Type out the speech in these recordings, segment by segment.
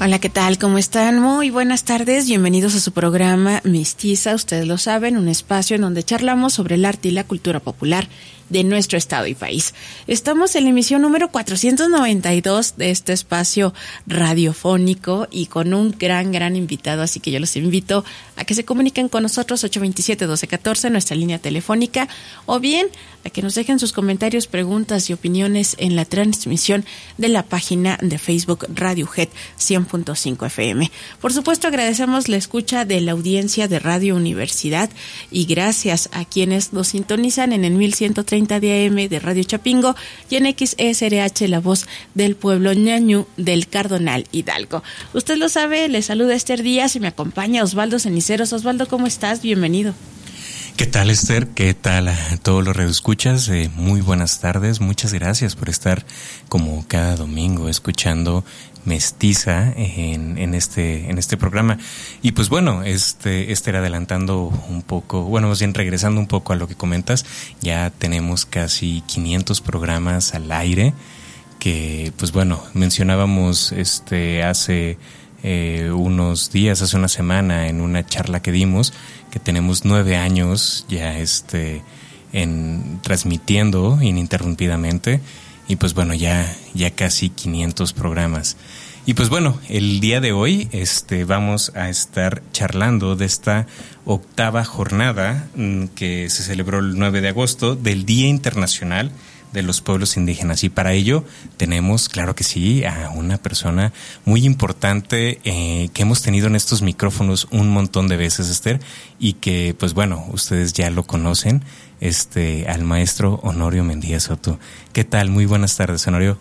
Hola, ¿qué tal? ¿Cómo están? Muy buenas tardes, bienvenidos a su programa Mestiza, ustedes lo saben, un espacio en donde charlamos sobre el arte y la cultura popular de nuestro estado y país. Estamos en la emisión número 492 de este espacio radiofónico y con un gran invitado, así que yo los invito a que se comuniquen con nosotros 827-1214, nuestra línea telefónica, o bien a que nos dejen sus comentarios, preguntas y opiniones en la transmisión de la página de Facebook Radiohead 100.5 FM. Por supuesto, agradecemos la escucha de la audiencia de Radio Universidad y gracias a quienes nos sintonizan en el 1130 de AM de Radio Chapingo y en XSRH, la voz del pueblo ñañú del Cardonal Hidalgo. Usted lo sabe, le saluda Esther Díaz y me acompaña Osvaldo Ceniceros. Osvaldo, ¿cómo estás? Bienvenido. ¿Qué tal, Esther? ¿Qué tal a todos los radioescuchas? Muy buenas tardes, muchas gracias por estar como cada domingo escuchando Mestiza en este programa. Y pues bueno, Esther, adelantando un poco, bueno, más bien regresando un poco a lo que comentas, ya tenemos casi 500 programas al aire, que pues bueno, mencionábamos hace unos días, hace una semana, en una charla que dimos, que tenemos 9 años ya transmitiendo ininterrumpidamente, y pues bueno, ya casi 500 programas. Y pues bueno, el día de hoy vamos a estar charlando de esta 8ª jornada que se celebró el 9 de agosto del Día Internacional de los Pueblos Indígenas, y para ello tenemos, claro que sí, a una persona muy importante que hemos tenido en estos micrófonos un montón de veces, Esther, y que pues bueno, ustedes ya lo conocen, al maestro Honorio Mendía Soto. ¿Qué tal? Muy buenas tardes, Honorio.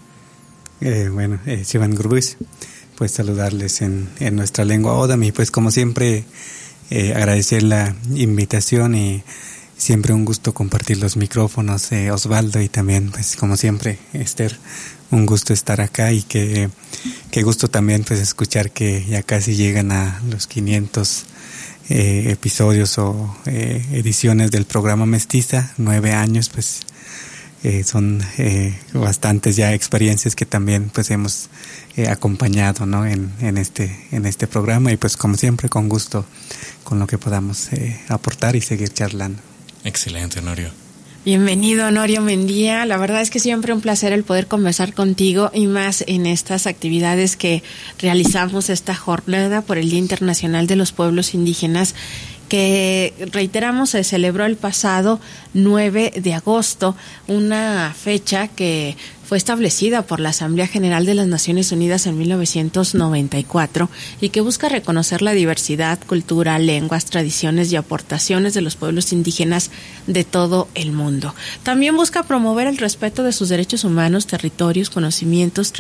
Sivan Gurbis, pues saludarles en nuestra lengua Odam, y pues como siempre agradecer la invitación y siempre un gusto compartir los micrófonos, Osvaldo, y también, pues como siempre, Esther, un gusto estar acá, y qué gusto también pues escuchar que ya casi llegan a los 500 episodios o ediciones del programa Mestiza. 9 años, pues son bastantes ya experiencias que también pues hemos acompañado, ¿no? en este programa, y pues como siempre con gusto con lo que podamos aportar y seguir charlando. Excelente, Honorio. Bienvenido, Honorio Mendía. La verdad es que siempre un placer el poder conversar contigo, y más en estas actividades que realizamos esta jornada por el Día Internacional de los Pueblos Indígenas, que reiteramos se celebró el pasado 9 de agosto, una fecha que fue establecida por la Asamblea General de las Naciones Unidas en 1994 y que busca reconocer la diversidad, cultura, lenguas, tradiciones y aportaciones de los pueblos indígenas de todo el mundo. También busca promover el respeto de sus derechos humanos, territorios, conocimientos,